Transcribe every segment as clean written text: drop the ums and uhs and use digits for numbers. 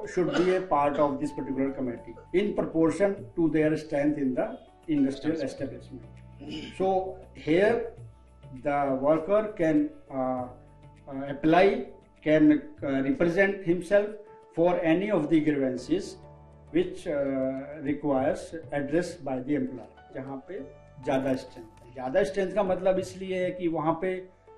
should be a part of this particular committee in proportion to their strength in the industrial establishment. So here the worker can apply, can represent himself for any of the grievances which requires address by the employer. जहाँ पे ज़्यादा strength है, ज़्यादा strength का मतलब इसलिए है कि वहाँ पे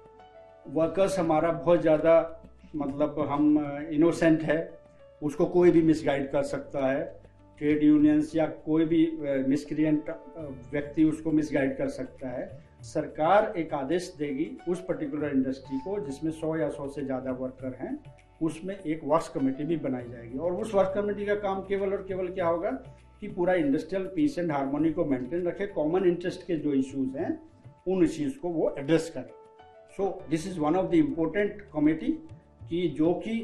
वर्कर्स हमारा बहुत ज़्यादा मतलब हम इनोसेंट है, उसको कोई भी मिसगाइड कर सकता है, ट्रेड यूनियंस या कोई भी मिसक्रिएंट व्यक्ति उसको मिसगाइड कर सकता है। सरकार एक आदेश देगी उस पर्टिकुलर इंडस्ट्री को जिसमें 100 या 100 से ज़्यादा वर्कर हैं, उसमें एक वर्क्स कमेटी भी बनाई जाएगी और उस वर्क कमेटी का काम केवल और केवल क्या होगा कि पूरा इंडस्ट्रियल पीस एंड हार्मोनी को मेंटेन रखे, कॉमन इंटरेस्ट के जो इश्यूज हैं उन इश्यूज को वो एड्रेस करे। So this is one of the important committee कि जो कि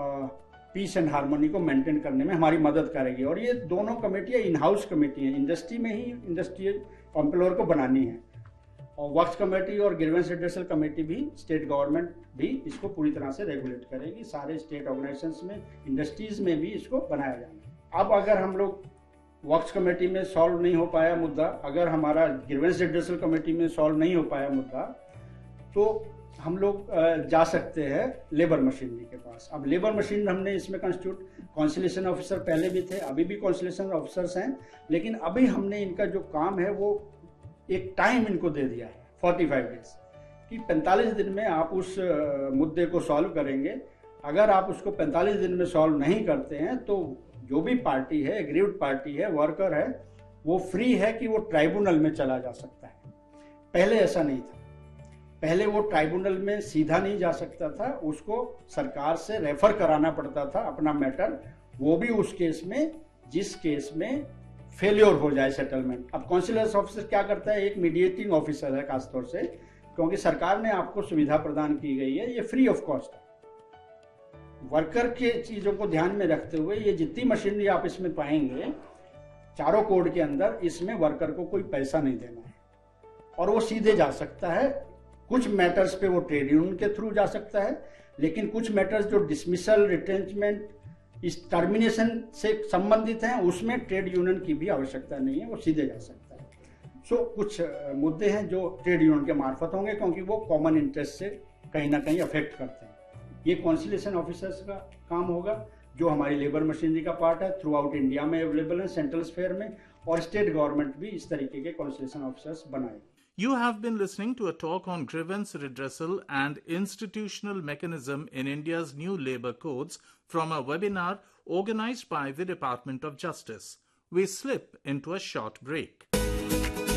पीस एंड हार्मोनी को मेंटेन करने में हमारी मदद करेगी। और ये दोनों कमेटियाँ इन हाउस कमेटी हैं, इंडस्ट्री में ही इंडस्ट्रियल एम्प्लॉयर को बनानी है। और वर्क्स कमेटी और ग्रीवेंस रिड्रेसल कमेटी भी स्टेट गवर्नमेंट भी इसको पूरी तरह से रेगुलेट करेगी, सारे स्टेट ऑर्गेनाइजेशंस में, इंडस्ट्रीज में भी इसको बनाया जाना है। अब अगर हम लोग वर्क्स कमेटी में सॉल्व नहीं हो पाया मुद्दा, अगर हमारा ग्रीवेंस रिड्रेसल कमेटी में सॉल्व नहीं हो पाया मुद्दा, तो हम लोग जा सकते हैं लेबर मशीनरी के पास। अब लेबर मशीनरी हमने इसमें कॉन्सिलेशन ऑफिसर पहले भी थे, अभी भी कॉन्सिलेशन ऑफिसर्स हैं, लेकिन अभी हमने इनका जो काम है वो एक टाइम इनको दे दिया है 45 डेज कि 45 दिन में आप उस मुद्दे को सॉल्व करेंगे। अगर आप उसको 45 दिन में सॉल्व नहीं करते हैं तो जो भी पार्टी है, एग्रीव्ड पार्टी है, वर्कर है, वो फ्री है कि वो ट्राइब्यूनल में चला जा सकता है। पहले ऐसा नहीं था, पहले वो ट्राइब्यूनल में सीधा नहीं जा सकता था, उसको सरकार से रेफर कराना पड़ता था अपना मैटर, वो भी उस केस में जिस केस में फेल्योर हो जाए सेटलमेंट। अब कॉन्सिलर ऑफिसर क्या करता है, एक मीडिएटिंग ऑफिसर है खासतौर से, क्योंकि सरकार ने आपको सुविधा प्रदान की गई है, ये फ्री ऑफ कॉस्ट है। वर्कर के चीजों को ध्यान में रखते हुए ये जितनी मशीनरी आप इसमें पाएंगे चारों कोड के अंदर, इसमें वर्कर को कोई पैसा नहीं देना है और वो सीधे जा सकता है। कुछ मैटर्स पे वो ट्रेड यूनियन के थ्रू जा सकता है, लेकिन कुछ मैटर्स जो डिसमिसल, रिटेंचमेंट, इस टर्मिनेशन से संबंधित हैं, उसमें ट्रेड यूनियन की भी आवश्यकता नहीं है, वो सीधे जा सकता है। सो कुछ मुद्दे हैं जो ट्रेड यूनियन के मार्फत होंगे क्योंकि वो कॉमन इंटरेस्ट से कहीं ना कहीं अफेक्ट करते हैं। ये कॉन्सिलेशन ऑफिसर्स का काम होगा जो हमारी लेबर मशीनरी का पार्ट है, थ्रू आउट इंडिया में अवेलेबल है, सेंट्रल स्फेयर में, और स्टेट गवर्नमेंट भी इस तरीके के कॉन्सिलेशन ऑफिसर्स बनाएगी। You have been listening to a talk on grievance redressal and institutional mechanism in India's new labour codes from a webinar organized by the Department of Justice. We slip into a short break.